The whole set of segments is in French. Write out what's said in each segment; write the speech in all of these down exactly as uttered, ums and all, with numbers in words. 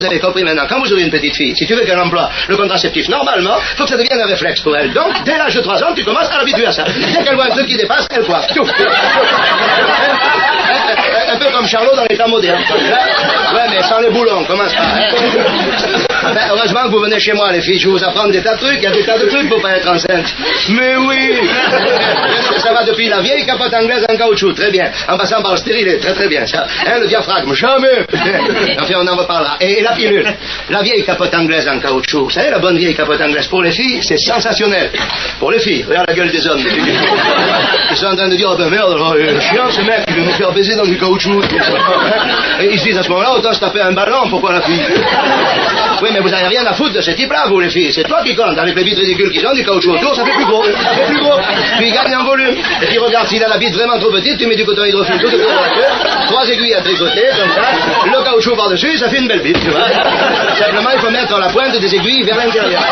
Vous avez compris maintenant, quand vous aurez une petite fille, si tu veux qu'elle emploie le contraceptif normalement, il faut que ça devienne un réflexe pour elle. Donc, dès l'âge de trois ans, tu commences à l'habituer à ça. Dès qu'elle voit un truc qui dépasse, elle coiffe. Tout. Un peu comme Charlot dans les temps modernes. Ouais, mais sans les boulons, commence pas. Hein. Ben, heureusement que vous venez chez moi, les filles, je vais vous apprendre des tas de trucs, il y a des tas de trucs pour pas être enceinte. Mais oui. Ça va depuis la vieille capote anglaise en caoutchouc, très bien. En passant par le stérilet, très très bien. Ça. Hein, le diaphragme, jamais. Enfin, on en reparlera. Et, et la pilule, la vieille capote anglaise en caoutchouc, vous savez, la bonne vieille capote anglaise, pour les filles, c'est sensationnel. Pour les filles, regarde la gueule des hommes. Ils sont en train de dire, oh ben merde, alors, euh, chiant ce mec, il veut nous faire baiser dans du caoutchouc. Et ils se disent à ce moment-là, autant se taper un ballon, pourquoi la fille? Oui, mais vous n'avez rien à foutre de ce type-là, vous les filles. C'est toi qui compte. Avec les vitres ridicules qu'ils ont, du caoutchouc autour, ça fait plus gros. Ça fait plus gros. Puis il gagne en volume. Et puis regarde, s'il a la bite vraiment trop petite, tu mets du coton hydrophile tout autour de la queue, trois aiguilles à tricoter, comme ça, le caoutchouc par-dessus, ça fait une belle bite, tu vois. Simplement, il faut mettre la pointe des aiguilles vers l'intérieur.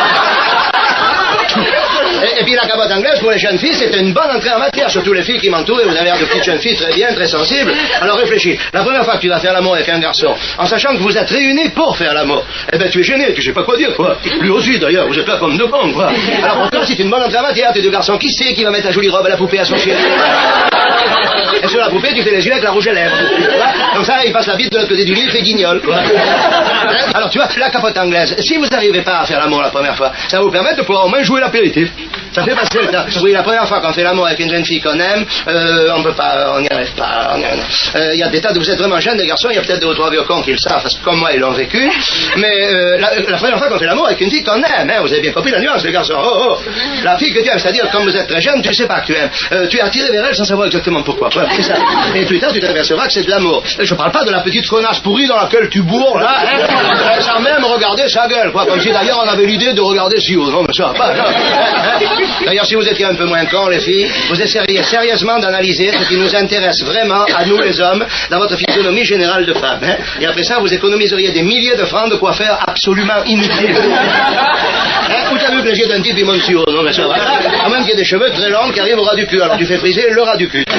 Et, et puis la capote anglaise, pour les jeunes filles, c'est une bonne entrée en matière, surtout les filles qui m'entourent, et vous avez l'air de petites jeunes filles très bien, très sensibles. Alors réfléchis, la première fois que tu vas faire l'amour avec un garçon, en sachant que vous êtes réunis pour faire l'amour, eh ben tu es gêné, tu sais pas quoi dire, quoi. Lui aussi d'ailleurs, vous êtes là comme deux cons, quoi. Alors pour toi, c'est une bonne entrée en matière, t'es deux garçons, qui sait qui va mettre la jolie robe à la poupée à son chéri? Et sur la poupée, tu fais les yeux avec la rouge à lèvres. Comme ça, il passe la bite de l'autre côté du lit, il fait guignol, quoi. Alors tu vois, la capote anglaise, si vous n'arrivez pas à faire l'amour la première fois, ça va vous permettre de pouvoir au moins jouer l'apéritif. Ça fait passer le temps. Oui, la première fois qu'on fait l'amour avec une jeune fille qu'on aime, euh, on peut pas, on n'y arrive pas. Il euh, y a des tas de, vous êtes vraiment jeunes, des garçons, il y a peut-être deux ou trois vieux cons qui le savent, parce que comme moi, ils l'ont vécu. Mais euh, la, la première fois qu'on fait l'amour avec une fille qu'on aime, hein, vous avez bien compris la nuance, les garçons. Oh, oh. La fille que tu aimes, c'est-à-dire, comme vous êtes très jeune, tu ne sais pas que tu aimes. Euh, tu es attiré vers elle sans savoir exactement pourquoi. Voilà, c'est ça. Et plus tard, tu t'apercevras que c'est de l'amour. Je parle pas de la petite connasse pourrie dans laquelle tu bourres, là, hein, sans même regarder sa gueule, quoi. Comme si d'ailleurs on avait l'idée de regarder si haut. Non, mais ça va pas, non. D'ailleurs, si vous étiez un peu moins cons, les filles, vous essayeriez sérieusement d'analyser ce qui nous intéresse vraiment, à nous les hommes, dans votre physionomie générale de femme. Hein. Et après ça, vous économiseriez des milliers de francs de quoi faire absolument inutile. Hein, où t'as vu que les yeux d'un type, ils montent si haut? Non, mais ça va. À moins qu'il y ait des cheveux très longs qui arrivent au ras du cul. Alors tu fais friser le ras du cul.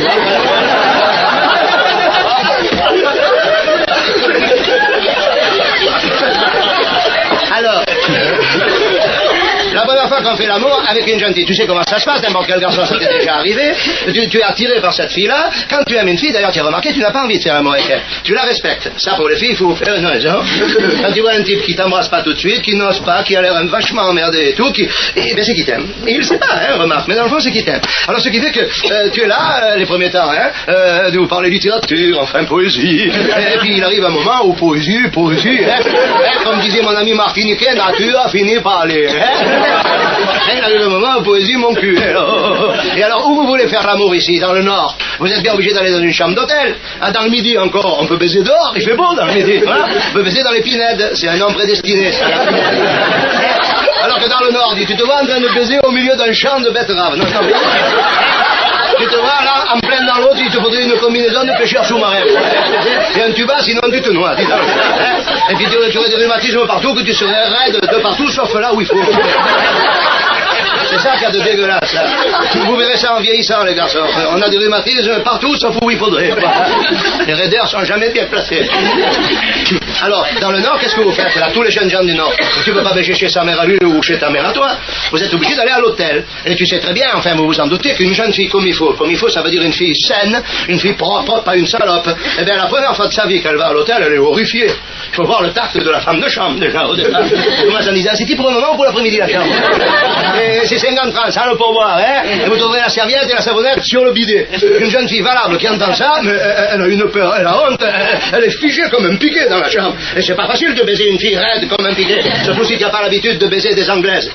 Alors, la première fois qu'on fait l'amour avec une jeune fille, tu sais comment ça se passe, n'importe quel garçon, ça t'est déjà arrivé, tu, tu es attiré par cette fille-là, quand tu aimes une fille, d'ailleurs tu as remarqué, tu n'as pas envie de faire l'amour avec elle, tu la respectes, ça pour les filles, il faut faire une raison, quand tu vois un type qui t'embrasse pas tout de suite, qui n'ose pas, qui a l'air vachement emmerdé et tout, qui, et ben c'est qui t'aime, et il le sait pas, hein, remarque, mais dans le fond c'est qui t'aime, alors ce qui fait que euh, tu es là, euh, les premiers temps, hein, euh, de vous parler littérature, enfin poésie, et puis il arrive un moment où poésie, poésie, hein, hein, comme disait mon ami martiniquais, nature a fini par aller, hein. Il arrive un moment où poésie mon cul. Et alors, où vous voulez faire l'amour ici, dans le Nord? Vous êtes bien obligé d'aller dans une chambre d'hôtel. Ah, dans le Midi encore, on peut baiser dehors, il fait beau dans le Midi. Voilà. On peut baiser dans les pinèdes, c'est un nom prédestiné. Ça. Alors que dans le Nord, tu te vois en train de baiser au milieu d'un champ de betteraves. Non, non, tu te vois là, en plein dans l'autre, il te faudrait une combinaison de pêcheurs sous-marins. Et un tuba, sinon tu te noies. Et puis tu aurais des rhumatismes partout, que tu serais raide de partout, sauf là où il faut. C'est ça qu'il y a de dégueulasse, là. Vous verrez ça en vieillissant, les garçons. On a des rhumatismes partout, sauf où il faudrait. Les raideurs sont jamais bien placés. Alors, dans le Nord, qu'est-ce que vous faites, là, tous les jeunes gens du Nord? Tu ne peux pas bêcher chez sa mère à lui ou chez ta mère à toi. Vous êtes obligé d'aller à l'hôtel. Et tu sais très bien, enfin, vous vous en doutez, qu'une jeune fille comme il faut, comme il faut, ça veut dire une fille saine, une fille propre, pas une salope. Eh bien, la première fois de sa vie qu'elle va à l'hôtel, elle est horrifiée. Il faut voir le tact de la femme de chambre, déjà, au départ. Comment ça disait? C'était pour le moment ou pour l'après-midi, la chambre? Et c'est cinquante francs, ça le pourboire, hein? Et vous trouverez la serviette et la savonnette sur le bidet. Une jeune fille valable qui entend ça, mais elle a une peur, elle a honte, elle est figée comme un piquet dans la chambre. Et c'est pas facile de baiser une fille raide comme un piquet, surtout si tu n'as pas l'habitude de baiser des Anglaises.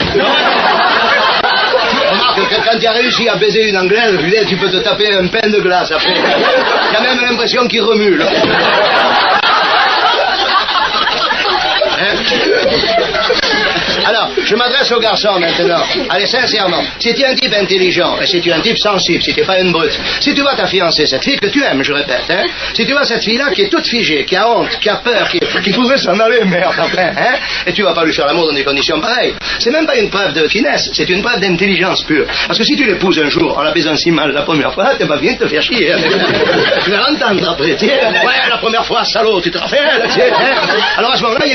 Remarque que quand tu as réussi à baiser une Anglaise, tu peux te taper un pain de glace après. Tu as même l'impression qu'il remue, là. Hein? Alors, je m'adresse aux garçons maintenant. Allez, sincèrement, si tu es un type intelligent, et si tu es un type sensible, si tu n'es pas une brute, si tu vois ta fiancée, cette fille que tu aimes, je répète, hein, si tu vois cette fille-là qui est toute figée, qui a honte, qui a peur, qui, qui voudrait s'en aller, merde, enfin, hein, et tu vas pas lui faire l'amour dans des conditions pareilles, c'est même pas une preuve de finesse, c'est une preuve d'intelligence pure. Parce que si tu l'épouses un jour en la baisant si mal la première fois, t'es pas bien de te faire chier. Hein. Tu vas l'entendre après, tu sais. Ouais, la première fois, salaud, tu te rappelles, tu sais, hein. Alors à ce moment-là,